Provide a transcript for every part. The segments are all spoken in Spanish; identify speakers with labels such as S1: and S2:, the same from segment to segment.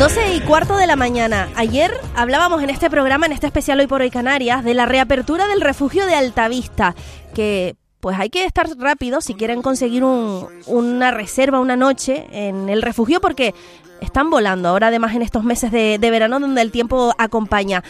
S1: 12:15 de la mañana. Ayer hablábamos en este programa, en este especial Hoy por Hoy Canarias, de la reapertura del refugio de Altavista, que pues hay que estar rápido si quieren conseguir una reserva, una noche en el refugio, porque están volando ahora, además en estos meses de verano donde el tiempo acompaña.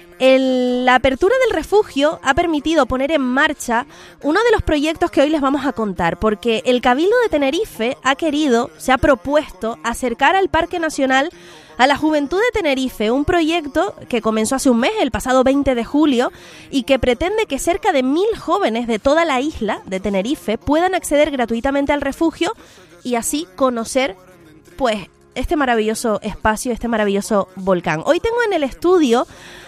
S1: La apertura del refugio ha permitido poner en marcha uno de los proyectos que hoy les vamos a contar, porque el Cabildo de Tenerife se ha propuesto acercar al Parque Nacional a la juventud de Tenerife, un proyecto que comenzó hace un mes, el pasado 20 de julio, y que pretende que cerca de 1.000 jóvenes de toda la isla de Tenerife puedan acceder gratuitamente al refugio y así conocer, pues, este maravilloso espacio, este maravilloso volcán. Hoy tengo en el estudio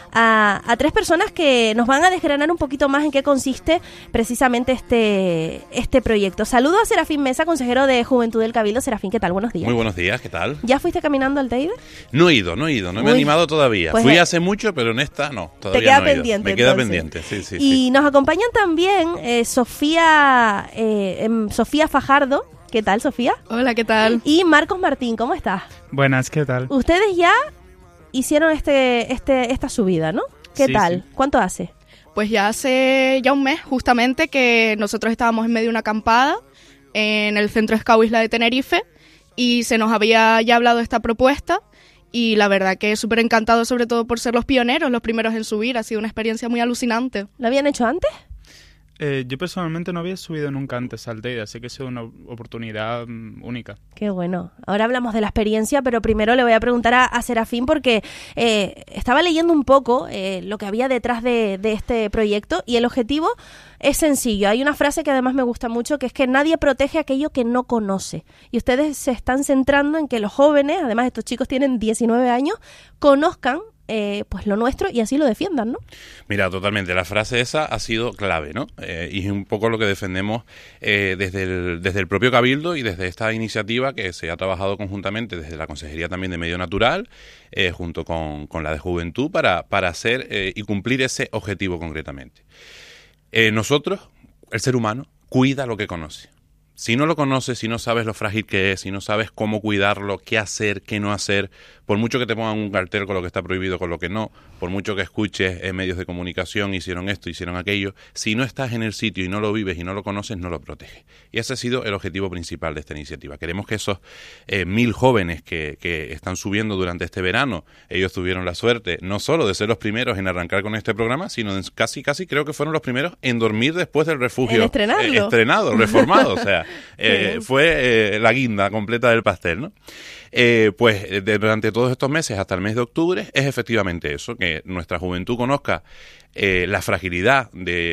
S1: a tres personas que nos van a desgranar un poquito más en qué consiste precisamente este proyecto. Saludo a Serafín Mesa, consejero de Juventud del Cabildo. Serafín, ¿qué tal? Buenos días.
S2: Muy buenos días, ¿qué tal?
S1: ¿Ya fuiste caminando al Teide?
S2: No he ido, no me he animado todavía.
S1: Pues
S2: fui hace mucho, pero en esta no, todavía
S1: te queda
S2: no he ido.
S1: pendiente.
S2: Me queda
S1: entonces
S2: pendiente, sí.
S1: Y nos acompañan también Sofía Fajardo. ¿Qué tal, Sofía?
S3: Hola, ¿qué tal?
S1: Y Marcos Martín, ¿cómo estás?
S4: Buenas, ¿qué tal?
S1: Ustedes ya hicieron esta subida, ¿no? ¿Qué tal?
S4: Sí.
S1: ¿Cuánto hace?
S3: Pues ya hace un mes justamente que nosotros estábamos en medio de una acampada en el Centro Scout Isla de Tenerife y se nos había ya hablado de esta propuesta y la verdad que súper encantado, sobre todo por ser los pioneros, los primeros en subir. Ha sido una experiencia muy alucinante.
S1: ¿Lo habían hecho antes?
S4: Yo personalmente no había subido nunca antes al Teide, así que ha sido una oportunidad única.
S1: Qué bueno. Ahora hablamos de la experiencia, pero primero le voy a preguntar a Serafín porque estaba leyendo un poco lo que había detrás de este proyecto y el objetivo es sencillo. Hay una frase que además me gusta mucho, que es que nadie protege aquello que no conoce. Y ustedes se están centrando en que los jóvenes, además estos chicos tienen 19 años, conozcan pues lo nuestro y así lo defiendan, ¿no?
S2: Mira, totalmente, la frase esa ha sido clave, ¿no? Y es un poco lo que defendemos desde el propio Cabildo y desde esta iniciativa que se ha trabajado conjuntamente desde la Consejería también de Medio Natural, junto con la de Juventud, para hacer y cumplir ese objetivo concretamente. Nosotros, el ser humano, cuida lo que conoce. Si no lo conoces, si no sabes lo frágil que es, si no sabes cómo cuidarlo, qué hacer, qué no hacer, por mucho que te pongan un cartel con lo que está prohibido, con lo que no, por mucho que escuches en medios de comunicación, hicieron esto, hicieron aquello, si no estás en el sitio y no lo vives y no lo conoces, no lo proteges. Y ese ha sido el objetivo principal de esta iniciativa. Queremos que esos 1.000 jóvenes que están subiendo durante este verano, ellos tuvieron la suerte no solo de ser los primeros en arrancar con este programa, sino de casi creo que fueron los primeros en dormir después del refugio.
S1: En estrenarlo.
S2: Estrenado, reformado, o sea, fue la guinda completa del pastel, ¿no? Pues durante todos estos meses hasta el mes de octubre es efectivamente eso, que nuestra juventud conozca la fragilidad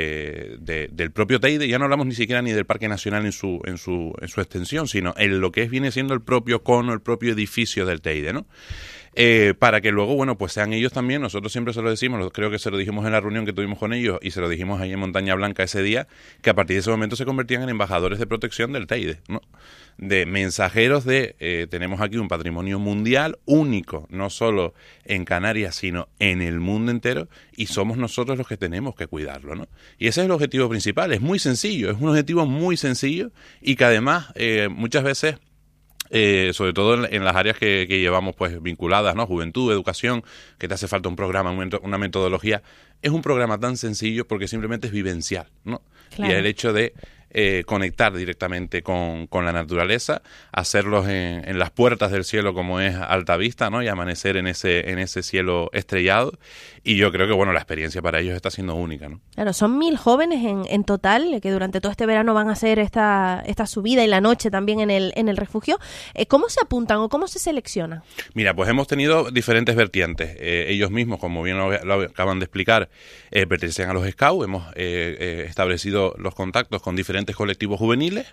S2: del propio Teide. Ya no hablamos ni siquiera ni del Parque Nacional en su extensión, sino en lo que viene siendo el propio cono, el propio edificio del Teide, ¿no? Para que luego, bueno, pues sean ellos también, nosotros siempre se lo decimos, creo que se lo dijimos en la reunión que tuvimos con ellos y se lo dijimos ahí en Montaña Blanca ese día, que a partir de ese momento se convertían en embajadores de protección del Teide, ¿no? De mensajeros tenemos aquí un patrimonio mundial único, no solo en Canarias, sino en el mundo entero, y somos nosotros los que tenemos que cuidarlo, ¿no? Y ese es el objetivo principal, es muy sencillo, es un objetivo muy sencillo y que además muchas veces sobre todo en las áreas que llevamos pues vinculadas, ¿no? Juventud, educación, que te hace falta un programa, una metodología. Es un programa tan sencillo porque simplemente es vivencial, ¿no? Claro. Y el hecho de conectar directamente con la naturaleza, hacerlos en las puertas del cielo como es Altavista, ¿no? Y amanecer en ese cielo estrellado. Y yo creo que, bueno, la experiencia para ellos está siendo única, ¿no?
S1: Claro, son 1.000 jóvenes en total que durante todo este verano van a hacer esta subida y la noche también en el refugio. ¿Cómo se apuntan o cómo se seleccionan?
S2: Mira, pues hemos tenido diferentes vertientes. Ellos mismos, como bien lo acaban de explicar, pertenecen a los Scouts. Hemos establecido los contactos con diferentes colectivos juveniles,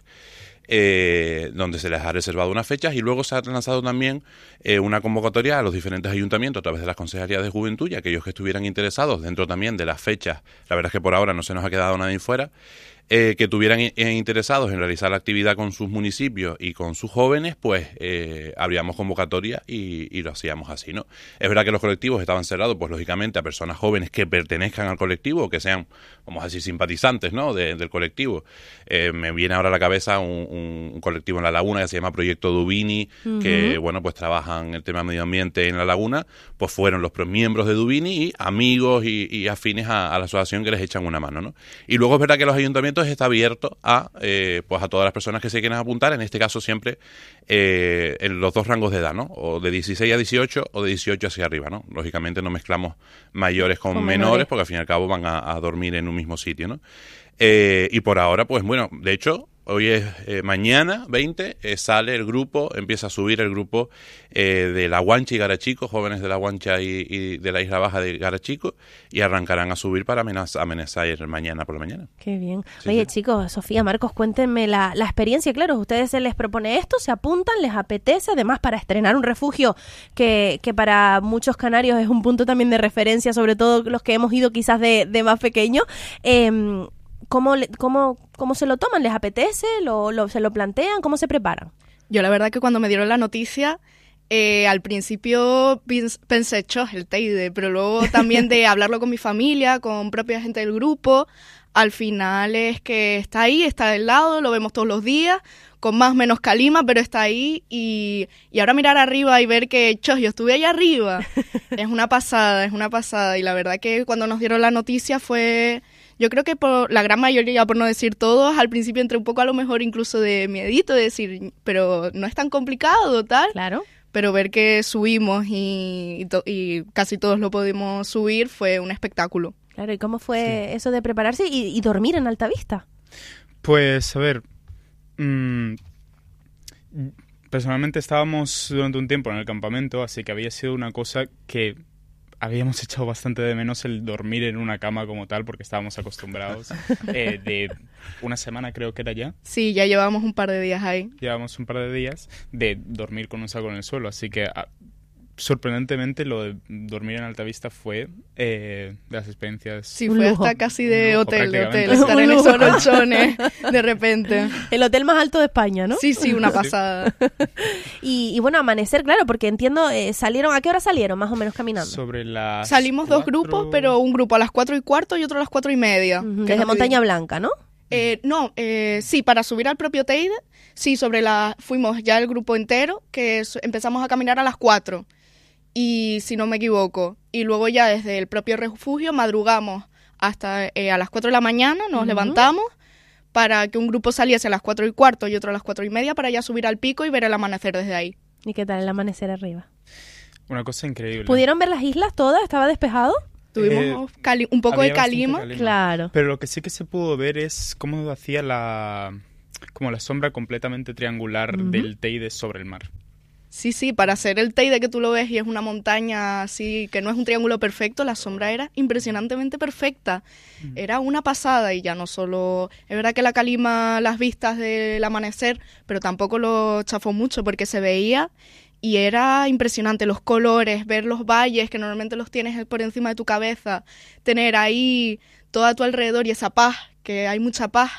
S2: donde se les ha reservado unas fechas, y luego se ha lanzado también una convocatoria a los diferentes ayuntamientos a través de las consejerías de juventud y aquellos que estuvieran interesados dentro también de las fechas. La verdad es que por ahora no se nos ha quedado nadie fuera, que estuvieran interesados en realizar la actividad con sus municipios y con sus jóvenes, pues abríamos convocatoria y lo hacíamos así, ¿no? Es verdad que los colectivos estaban cerrados, pues lógicamente a personas jóvenes que pertenezcan al colectivo o que sean, vamos a decir, simpatizantes, ¿no? del colectivo. Me viene ahora a la cabeza un colectivo en La Laguna que se llama Proyecto Dubini, que, bueno, pues trabajan el tema medio ambiente en La Laguna, pues fueron los miembros de Dubini y amigos y afines a la asociación que les echan una mano, ¿no? Y luego es verdad que los ayuntamientos está abierto a pues a todas las personas que se quieran apuntar, en este caso siempre en los dos rangos de edad, ¿no? O de 16 a 18 o de 18 hacia arriba, ¿no? Lógicamente no mezclamos mayores con menores porque al fin y al cabo van a dormir en un mismo sitio, ¿no? Y por ahora, pues bueno, de hecho, hoy es mañana, 20, sale el grupo, empieza a subir el grupo de La Guancha y Garachico, jóvenes de La Guancha y de la Isla Baja de Garachico, y arrancarán a subir para amenazar mañana por la mañana.
S1: Qué bien.
S2: Sí,
S1: Oye,
S2: sí.
S1: chicos, Sofía, Marcos, cuéntenme la experiencia. Claro, a ustedes se les propone esto, se apuntan, les apetece, además para estrenar un refugio que para muchos canarios es un punto también de referencia, sobre todo los que hemos ido quizás de más pequeños. ¿Cómo se lo toman? ¿Les apetece? ¿Se lo plantean? ¿Cómo se preparan?
S3: Yo la verdad que cuando me dieron la noticia, al principio pensé, el Teide, pero luego también de hablarlo con mi familia, con propia gente del grupo, al final es que está ahí, está del lado, lo vemos todos los días, con más o menos calima, pero está ahí, y ahora mirar arriba y ver que, yo estuve allá arriba, es una pasada, y la verdad que cuando nos dieron la noticia fue... Yo creo que por la gran mayoría, por no decir todos, al principio entré un poco a lo mejor incluso de miedito, de decir, pero no es tan complicado, tal.
S1: Claro.
S3: Pero ver que subimos y casi todos lo pudimos subir fue un espectáculo.
S1: Claro, ¿y cómo fue eso de prepararse y dormir en Altavista?
S4: Pues, a ver, personalmente estábamos durante un tiempo en el campamento, así que había sido una cosa que habíamos echado bastante de menos el dormir en una cama como tal, porque estábamos acostumbrados. De una semana creo que era ya.
S3: Sí, ya llevamos un par de días ahí.
S4: Llevamos un par de días de dormir con un saco en el suelo, así que sorprendentemente lo de dormir en Altavista fue de las experiencias...
S3: Sí,
S1: Un
S3: fue
S1: lujo.
S3: hasta casi de
S4: Un lujo,
S3: hotel,
S4: prácticamente.
S3: estar en
S1: Un
S3: esos
S1: lujo.
S3: colchones de repente.
S1: El hotel más alto de España, ¿no?
S3: Sí, una pasada.
S1: Y bueno, amanecer, claro, porque entiendo, salieron, ¿a qué hora salieron más o menos caminando?
S4: Sobre las
S3: Salimos dos
S4: 4...
S3: grupos, pero un grupo a las 4:15 y otro a las 4:30.
S1: Ujú,
S3: que
S1: desde
S3: nos
S1: Montaña
S3: dividimos.
S1: Blanca, ¿no?
S3: Sí, para subir al propio Teide, sí, fuimos ya el grupo entero, que empezamos a caminar a las 4, y si no me equivoco, y luego ya desde el propio refugio madrugamos hasta a las 4 de la mañana, nos levantamos para que un grupo saliese a las 4:15 y otro a las 4:30 para ya subir al pico y ver el amanecer desde ahí.
S1: ¿Y qué tal el amanecer arriba?
S4: Una cosa increíble.
S1: ¿Pudieron ver las islas todas? ¿Estaba despejado?
S3: Tuvimos un poco de
S4: Había bastante
S3: calima.
S1: Claro.
S4: Pero lo que sí que se pudo ver es cómo hacía como la sombra completamente triangular del Teide sobre el mar.
S3: Sí, para hacer el Teide que tú lo ves y es una montaña así, que no es un triángulo perfecto, la sombra era impresionantemente perfecta. Era una pasada, y ya no solo... Es verdad que la calima, las vistas del amanecer, pero tampoco lo chafó mucho porque se veía y era impresionante. Los colores, ver los valles que normalmente los tienes por encima de tu cabeza, tener ahí todo a tu alrededor y esa paz, que hay mucha paz.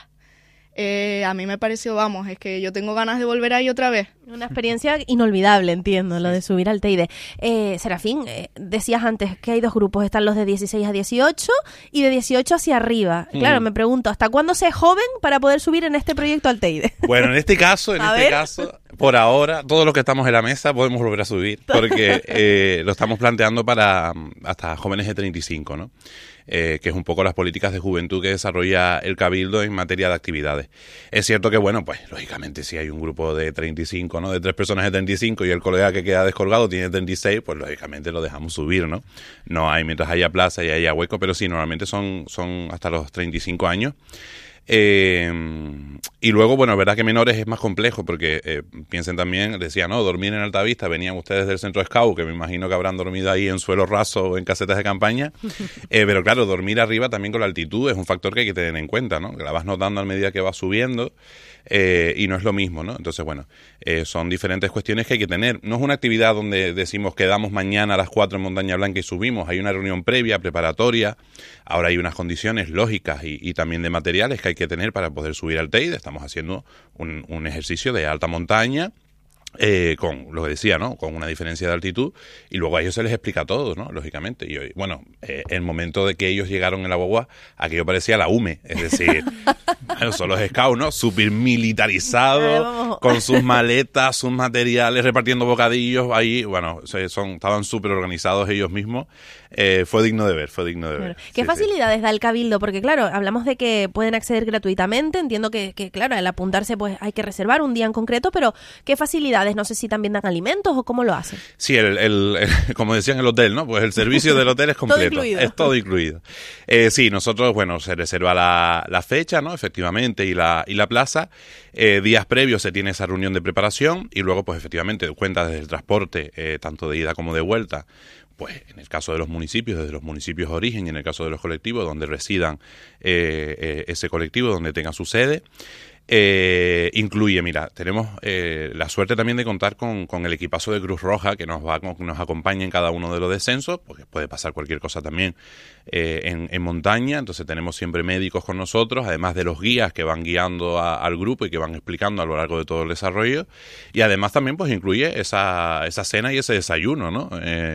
S3: A mí me pareció, vamos, es que yo tengo ganas de volver ahí otra vez.
S1: Una experiencia inolvidable, entiendo, lo de subir al Teide. Serafín, decías antes que hay dos grupos, están los de 16 a 18 y de 18 hacia arriba. Claro, me pregunto, ¿hasta cuándo se es joven para poder subir en este proyecto al Teide?
S2: Bueno, en este caso, por ahora, todos los que estamos en la mesa podemos volver a subir, porque lo estamos planteando para hasta jóvenes de 35, ¿no? Que es un poco las políticas de juventud que desarrolla el Cabildo en materia de actividades. Es cierto que, bueno, pues lógicamente si hay un grupo de 35, ¿no? De 3 personas de 35 y el colega que queda descolgado tiene 36, pues lógicamente lo dejamos subir, ¿no? No hay, mientras haya plaza y haya hueco, pero sí, normalmente son hasta los 35 años. Y luego, bueno, es verdad que menores es más complejo porque piensen también, decía, no, dormir en Altavista, venían ustedes del centro Scout, que me imagino que habrán dormido ahí en suelo raso o en casetas de campaña, pero claro, dormir arriba también con la altitud es un factor que hay que tener en cuenta, ¿no? Que la vas notando a medida que vas subiendo y no es lo mismo, ¿no? Entonces, bueno, son diferentes cuestiones que hay que tener. No es una actividad donde decimos quedamos mañana a las 4 en Montaña Blanca y subimos, hay una reunión previa, preparatoria, ahora hay unas condiciones lógicas y también de materiales que hay que tener para poder subir al Teide. Estamos haciendo un ejercicio de alta montaña, con lo que decía, ¿no? Con una diferencia de altitud, y luego a ellos se les explica todo, ¿no? Lógicamente. Y hoy, bueno, el momento de que ellos llegaron en la guagua, aquello parecía la UME, es decir, bueno, son los scouts, ¿no? Súper militarizados, con sus maletas, sus materiales, repartiendo bocadillos ahí, bueno, estaban súper organizados ellos mismos. Fue digno de ver,
S1: ¿Qué facilidades da el Cabildo? Porque claro, hablamos de que pueden acceder gratuitamente, entiendo que claro, al apuntarse pues hay que reservar un día en concreto, pero ¿qué facilidades? No sé si también dan alimentos o cómo lo hacen.
S2: Sí, como decían en el hotel, ¿no? Pues el servicio del hotel es completo.
S1: Todo incluido.
S2: Es todo incluido. Sí, nosotros, bueno, se reserva la fecha, ¿no? Efectivamente, y la plaza. Días previos se tiene esa reunión de preparación y luego, pues efectivamente, cuenta desde el transporte, tanto de ida como de vuelta. Pues en el caso de los municipios, desde los municipios de origen, y en el caso de los colectivos, donde residan ese colectivo, donde tenga su sede. Incluye, mira, tenemos la suerte también de contar con el equipazo de Cruz Roja que nos acompaña en cada uno de los descensos, porque puede pasar cualquier cosa también en montaña. Entonces tenemos siempre médicos con nosotros, además de los guías que van guiando al grupo y que van explicando a lo largo de todo el desarrollo, y además también pues incluye esa cena y ese desayuno, ¿no?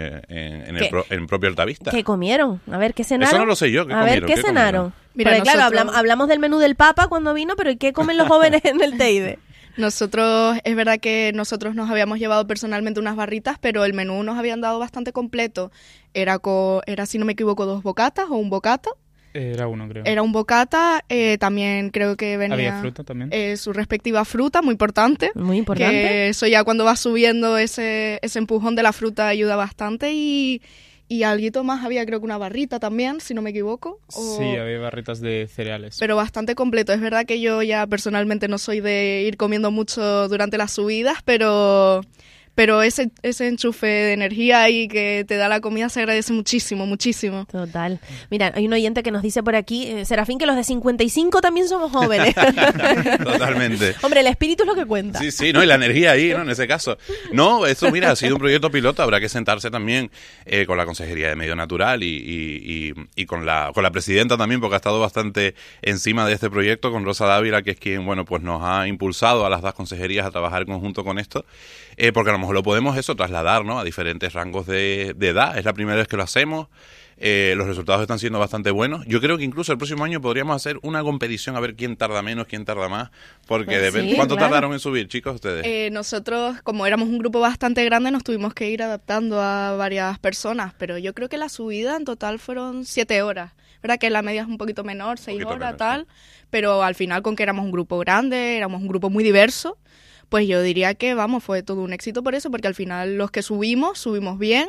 S2: En el propio Altavista.
S1: ¿Qué comieron? A ver, ¿qué cenaron?
S2: Eso no lo sé yo.
S1: A ver, ¿qué cenaron?
S3: Mira,
S1: porque claro, hablamos del menú del Papa cuando vino, pero ¿y qué comen los jóvenes en el Teide?
S3: Nosotros, es verdad que nosotros nos habíamos llevado personalmente unas barritas, pero el menú nos habían dado bastante completo. Era, si no me equivoco, 2 bocatas o un bocata.
S4: Era uno, creo.
S3: Era un bocata, también creo que venía...
S4: Había fruta también.
S3: Su respectiva fruta, muy importante.
S1: Muy importante.
S3: Que eso ya cuando vas subiendo ese empujón de la fruta ayuda bastante y alguito más, había creo que una barrita también, si no me equivoco.
S4: Sí, había barritas de cereales.
S3: Pero bastante completo. Es verdad que yo ya personalmente no soy de ir comiendo mucho durante las subidas, pero ese enchufe de energía ahí que te da la comida se agradece muchísimo, muchísimo.
S1: Total. Mira, hay un oyente que nos dice por aquí, Serafín, que los de 55 también somos jóvenes.
S2: Totalmente.
S1: Hombre, el espíritu es lo que cuenta.
S2: Sí, ¿no? Y la energía ahí, ¿no? En ese caso. No, esto, mira, ha sido un proyecto piloto. Habrá que sentarse también con la Consejería de Medio Natural y con la presidenta también, porque ha estado bastante encima de este proyecto, con Rosa Dávila, que es quien, bueno, pues nos ha impulsado a las 2 consejerías a trabajar en conjunto con esto, porque a lo mejor lo podemos trasladar, ¿no? A diferentes rangos de edad. Es la primera vez que lo hacemos. Los resultados están siendo bastante buenos. Yo creo que incluso el próximo año podríamos hacer una competición a ver quién tarda menos, quién tarda más, porque depende. ¿Cuánto tardaron en subir, chicos, ustedes?
S3: Nosotros, como éramos un grupo bastante grande, nos tuvimos que ir adaptando a varias personas, pero yo creo que la subida en total fueron 7 horas. ¿Verdad? Que la media es un poquito menor, 6 horas, menos, tal, pero al final, con que éramos un grupo grande, éramos un grupo muy diverso, pues yo diría que, fue todo un éxito por eso, porque al final los que subimos bien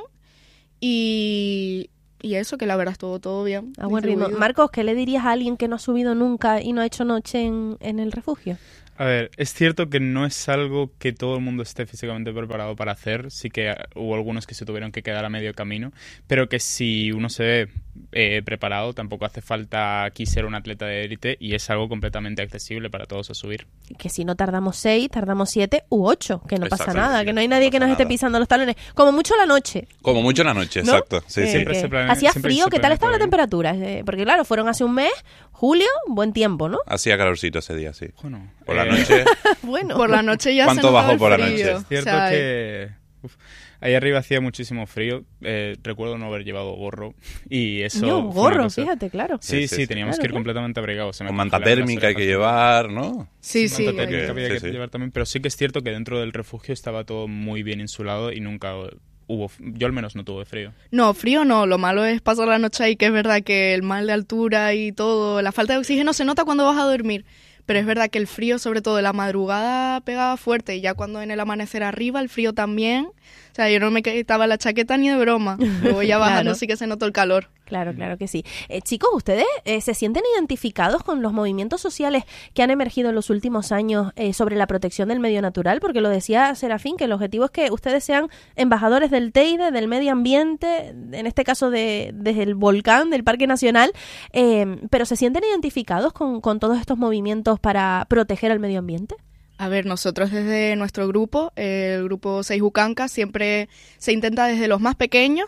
S3: y eso, que la verdad estuvo todo bien.
S1: A buen ritmo. Marcos, ¿qué le dirías a alguien que no ha subido nunca y no ha hecho noche en el refugio?
S4: A ver, es cierto que no es algo que todo el mundo esté físicamente preparado para hacer. Sí que hubo algunos que se tuvieron que quedar a medio camino, pero que si uno se ve preparado, tampoco hace falta aquí ser un atleta de élite y es algo completamente accesible para todos a subir.
S1: Que si no tardamos 6, tardamos 7 u 8, que no pasa nada,
S2: sí,
S1: que no hay nadie que nos esté pisando los talones. Como mucho la noche.
S2: Como mucho la noche,
S1: ¿no?
S2: Exacto. Sí,
S4: siempre
S2: sí.
S1: Hacía frío, ¿qué tal estaba la temperatura? Porque claro, fueron hace un mes, julio, buen tiempo, ¿no?
S2: Hacía calorcito ese día, sí.
S4: Bueno,
S2: por la noche.
S3: Bueno, por la noche ya
S2: ¿cuánto
S3: se notaba
S2: bajó
S3: el
S2: por la
S3: frío?
S2: noche?
S4: Es cierto que ahí arriba hacía muchísimo frío. Recuerdo no haber llevado gorro y eso.
S1: No, gorro, fíjate, claro.
S4: Sí, teníamos que ir completamente abrigados.
S2: Con manta térmica hay que llevar, ¿no?
S3: Sí.
S4: Manta térmica había que llevar también, pero sí que es cierto que dentro del refugio estaba todo muy bien insulado y nunca yo al menos no tuve frío.
S3: No, frío no, lo malo es pasar la noche ahí, que es verdad que el mal de altura y todo, la falta de oxígeno se nota cuando vas a dormir, pero es verdad que el frío, sobre todo en la madrugada, pegaba fuerte, y ya cuando en el amanecer arriba, el frío también, o sea, yo no me quitaba la chaqueta ni de broma, luego ya bajando sí que se notó el calor.
S1: Claro que sí. Chicos, ¿ustedes se sienten identificados con los movimientos sociales que han emergido en los últimos años sobre la protección del medio natural? Porque lo decía Serafín, que el objetivo es que ustedes sean embajadores del Teide, del medio ambiente, en este caso desde el volcán, del Parque Nacional, pero ¿se sienten identificados con todos estos movimientos para proteger al medio ambiente?
S3: A ver, nosotros desde nuestro grupo, el grupo 6 Ucanca, siempre se intenta desde los más pequeños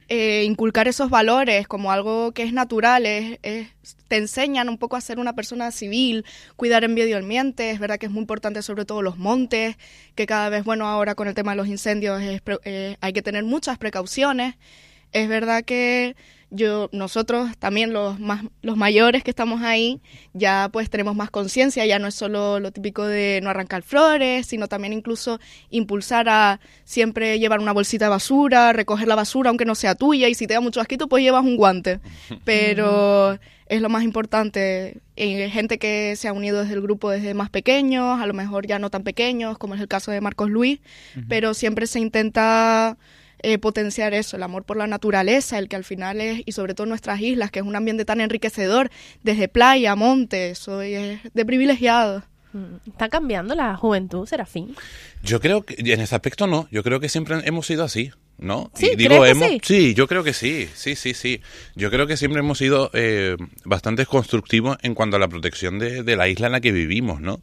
S3: inculcar esos valores como algo que es natural, te enseñan un poco a ser una persona civil, cuidar el medio ambiente. Es verdad que es muy importante sobre todo los montes, que cada vez, bueno, ahora con el tema de los incendios hay que tener muchas precauciones. Es verdad que nosotros también los mayores que estamos ahí, ya pues tenemos más conciencia, ya no es solo lo típico de no arrancar flores, sino también incluso impulsar a siempre llevar una bolsita de basura, recoger la basura aunque no sea tuya, y si te da mucho asquito pues llevas un guante, pero es lo más importante. Gente que se ha unido desde el grupo desde más pequeños, a lo mejor ya no tan pequeños, como es el caso de Marcos Luis, pero siempre se intenta potenciar eso, el amor por la naturaleza, el que al final es, y sobre todo nuestras islas, que es un ambiente tan enriquecedor, desde playa, monte, eso es de privilegiado.
S1: ¿Está cambiando la juventud, Serafín?
S2: Yo creo que en ese aspecto no, yo creo que siempre hemos sido así, ¿no?
S1: Sí,
S2: y digo,
S1: sí?
S2: Sí, yo creo que sí. Yo creo que siempre hemos sido bastante constructivos en cuanto a la protección de la isla en la que vivimos, ¿no?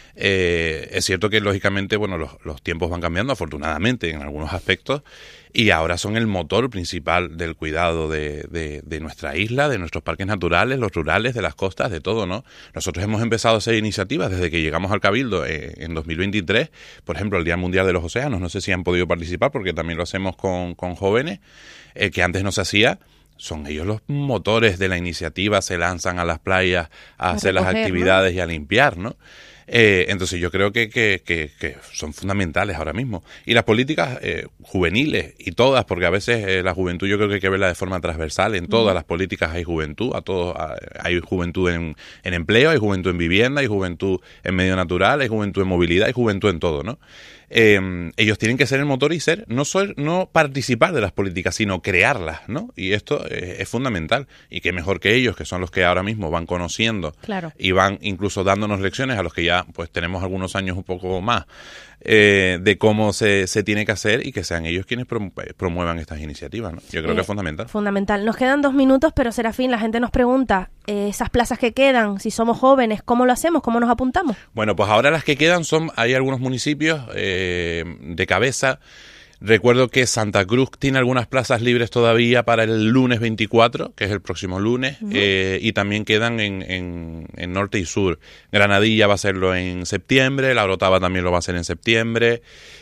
S2: Es cierto que lógicamente, bueno, los tiempos van cambiando afortunadamente en algunos aspectos, y ahora son el motor principal del cuidado de nuestra isla, de nuestros parques naturales, los rurales, de las costas, de todo, ¿no? Nosotros hemos empezado a hacer iniciativas desde que llegamos al Cabildo en 2023, por ejemplo, el Día Mundial de los Océanos, no sé si han podido participar porque también lo hacemos con jóvenes, que antes no se hacía. Son ellos los motores de la iniciativa, se lanzan a las playas a hacer las actividades, ¿no? Y a limpiar, ¿no? Entonces yo creo que son fundamentales ahora mismo. Y las políticas juveniles, y todas, porque a veces la juventud yo creo que hay que verla de forma transversal. En todas las políticas hay juventud, hay juventud en empleo, hay juventud en vivienda, hay juventud en medio natural, hay juventud en movilidad, hay juventud en todo, ¿no? Ellos tienen que ser el motor y no participar de las políticas, sino crearlas, ¿no? Y esto es fundamental, y qué mejor que ellos, que son los que ahora mismo van conociendo,
S1: claro,
S2: y van incluso dándonos lecciones a los que ya pues tenemos algunos años un poco más de cómo se tiene que hacer, y que sean ellos quienes promuevan estas iniciativas, ¿no? Yo creo que es fundamental.
S1: Fundamental. Nos quedan 2 minutos, pero Serafín, la gente nos pregunta, esas plazas que quedan, si somos jóvenes, ¿cómo lo hacemos? ¿Cómo nos apuntamos?
S2: Bueno, pues ahora las que quedan hay algunos municipios de cabeza. Recuerdo que Santa Cruz tiene algunas plazas libres todavía para el lunes 24, que es el próximo lunes, y también quedan en norte y sur. Granadilla va a hacerlo en septiembre, La Orotava también lo va a hacer en septiembre,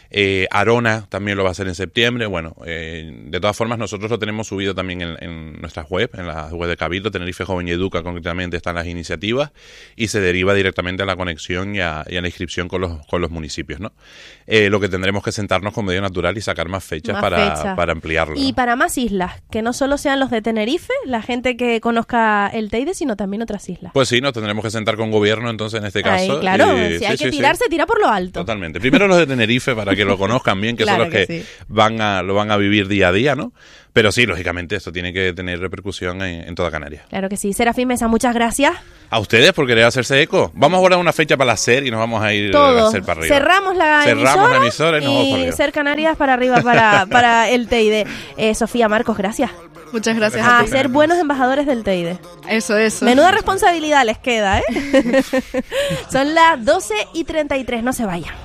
S2: Arona también lo va a hacer en septiembre. Bueno, de todas formas nosotros lo tenemos subido también en nuestras web, en la web de Cabildo, Tenerife Joven y Educa concretamente están las iniciativas, y se deriva directamente a la conexión y a la inscripción con los municipios, ¿no? Lo que tendremos que sentarnos con Medio Natural y sacar más fechas para ampliarlo.
S1: Y
S2: ¿no?
S1: para más islas, que no solo sean los de Tenerife, la gente que conozca el Teide, sino también otras islas.
S2: Pues sí, nos tendremos que sentar con gobierno entonces en este caso.
S1: Ahí, claro, si hay que tirar, se tira por lo alto.
S2: Totalmente. Primero los de Tenerife para que lo conozcan bien, que
S1: claro
S2: son los que
S1: sí.
S2: lo van a vivir día a día, ¿no? Pero sí, lógicamente esto tiene que tener repercusión en toda Canarias.
S1: Claro que sí. Serafín Mesa, muchas gracias.
S2: A ustedes por querer hacerse eco. Vamos a guardar una fecha para la SER y nos vamos a ir a hacer para arriba.
S1: Cerramos la emisora
S2: y nos vamos para arriba.
S1: SER Canarias para arriba para el Teide. Sofía, Marcos, gracias.
S3: Muchas gracias
S1: a ser buenos embajadores del Teide.
S3: Eso.
S1: Menuda responsabilidad les queda, ¿eh? Son las 12:33, no se vayan.